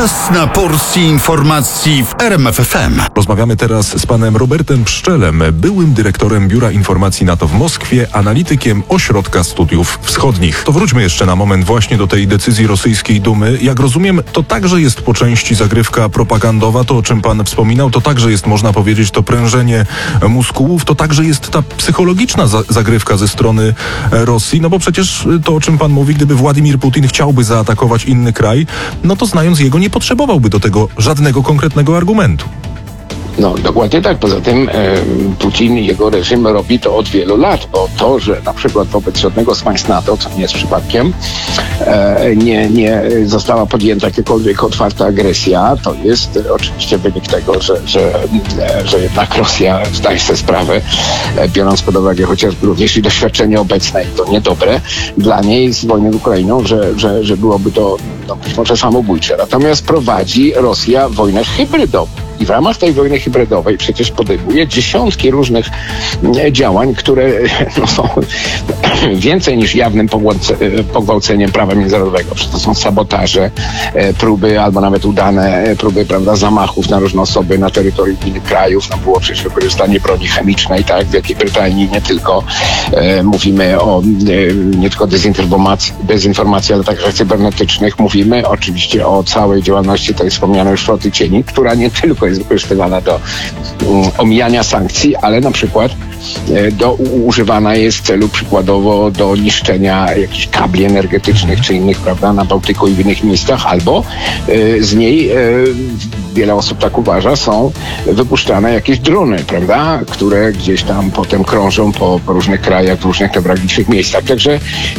Czas na porcję informacji w RMF FM. Rozmawiamy teraz z panem Robertem Pszczelem, byłym dyrektorem Biura Informacji NATO w Moskwie, analitykiem Ośrodka Studiów Wschodnich. To wróćmy jeszcze na moment właśnie do tej decyzji rosyjskiej Dumy. Jak rozumiem, to także jest po części zagrywka propagandowa, to o czym pan wspominał, to także jest, można powiedzieć, to prężenie muskułów, to także jest ta psychologiczna zagrywka ze strony Rosji, no bo przecież to, o czym pan mówi, gdyby Władimir Putin chciałby zaatakować inny kraj, no to znając jego nie potrzebowałby do tego żadnego konkretnego argumentu. No, dokładnie tak. Poza tym Putin i jego reżim robi to od wielu lat, bo to, że na przykład wobec żadnego z państw NATO, co nie jest przypadkiem, nie została podjęta jakakolwiek otwarta agresja, to jest oczywiście wynik tego, że jednak Rosja zdaje sobie sprawę, biorąc pod uwagę chociażby również i doświadczenie obecne, i to niedobre dla niej z wojny z Ukrainą, że byłoby to być może samobójcze. Natomiast prowadzi Rosja wojnę hybrydową. I w ramach tej wojny hybrydowej przecież podejmuje dziesiątki różnych działań, które są więcej niż jawnym pogwałceniem prawa międzynarodowego. Przecież to są sabotaże, próby albo nawet udane próby, prawda, zamachów na różne osoby na terytorium innych krajów. No było przecież wykorzystanie broni chemicznej, tak, w Wielkiej Brytanii, nie tylko. Mówimy o nie tylko dezinformacji, ale także cybernetycznych. Mówimy oczywiście o całej działalności tej wspomnianej już floty cieni, która nie tylko jest wykorzystywana do omijania sankcji, ale na przykład używana jest w celu przykładowo do niszczenia jakichś kabli energetycznych czy innych, prawda, na Bałtyku i w innych miejscach, albo z niej wiele osób tak uważa, są wypuszczane jakieś drony, prawda, które gdzieś tam potem krążą po różnych krajach, w różnych newralgicznych miejscach. Także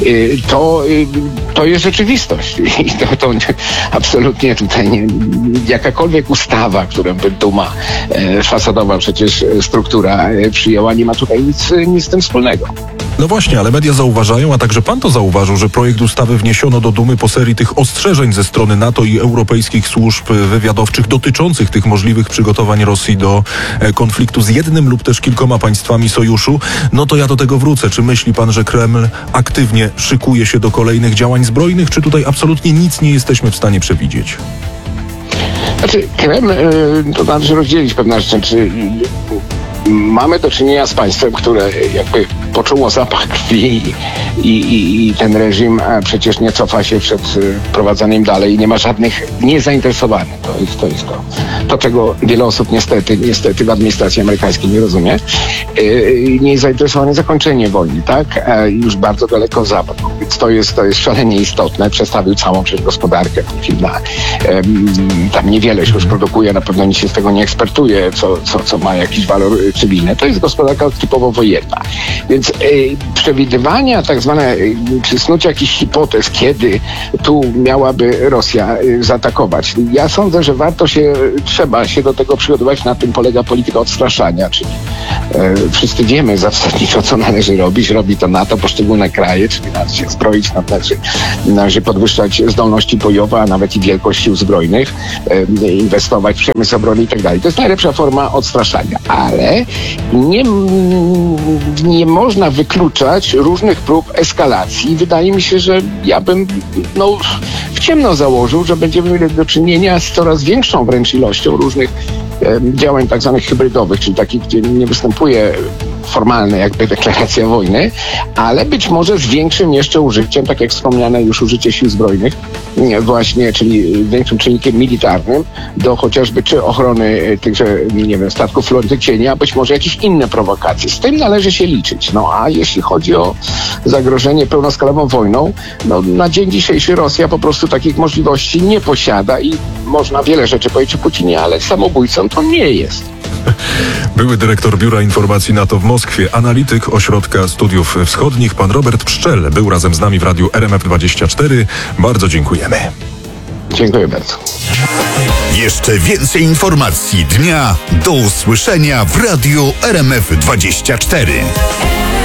to jest rzeczywistość i to absolutnie tutaj jakakolwiek ustawa, którą by Duma fasadowa przecież struktura przyjęła, nie ma tutaj nic z tym wspólnego. No właśnie, ale media zauważają, a także pan to zauważył, że projekt ustawy wniesiono do Dumy po serii tych ostrzeżeń ze strony NATO i europejskich służb wywiadowczych dotyczących tych możliwych przygotowań Rosji do konfliktu z jednym lub też kilkoma państwami sojuszu. No to ja do tego wrócę. Czy myśli pan, że Kreml aktywnie szykuje się do kolejnych działań zbrojnych, czy tutaj absolutnie nic nie jesteśmy w stanie przewidzieć? Znaczy, Kreml, to należy rozdzielić pewne rzeczy. Mamy do czynienia z państwem, które jakby poczuło zapach krwi i ten reżim przecież nie cofa się przed prowadzeniem dalej i nie ma żadnych niezainteresowanych. To jest to, czego wiele osób niestety w administracji amerykańskiej nie rozumie. Nie jest zainteresowane zakończeniem wojny, tak? Już bardzo daleko za mną. Więc to jest szalenie istotne. Przestawił całą przecież gospodarkę. Tam niewiele się już produkuje, na pewno nic się z tego nie ekspertuje, co ma jakiś walor cywilny. To jest gospodarka typowo wojenna. Więc przewidywania tak zwane, czy snucie jakichś hipotez, kiedy tu miałaby Rosja zaatakować. Ja sądzę, że trzeba się do tego przygotować. Na tym polega polityka odstraszania, czyli wszyscy wiemy zasadniczo, co należy robić. Robi to NATO, poszczególne kraje, czyli należy się zbroić, należy podwyższać zdolności bojowe, a nawet i wielkość sił zbrojnych, inwestować w przemysł obrony i tak dalej. To jest najlepsza forma odstraszania, ale nie można wykluczać różnych prób eskalacji. Wydaje mi się, że ja bym w ciemno założył, że będziemy mieli do czynienia z coraz większą wręcz ilością różnych działań tak zwanych hybrydowych, czyli takich, gdzie nie występuje formalna jakby deklaracja wojny, ale być może z większym jeszcze użyciem, tak jak wspomniane już użycie sił zbrojnych, właśnie, czyli większym czynnikiem militarnym do chociażby czy ochrony tychże, nie wiem, statków floty cieni, a być może jakieś inne prowokacje. Z tym należy się liczyć. No a jeśli chodzi o zagrożenie pełnoskalową wojną, na dzień dzisiejszy Rosja po prostu takich możliwości nie posiada i można wiele rzeczy powiedzieć o Putinie, ale samobójcą to nie jest. Były dyrektor Biura Informacji NATO w Moskwie, analityk Ośrodka Studiów Wschodnich, pan Robert Pszczel, był razem z nami w radiu RMF24. Bardzo dziękujemy. Dziękuję bardzo. Jeszcze więcej informacji dnia do usłyszenia w radiu RMF24.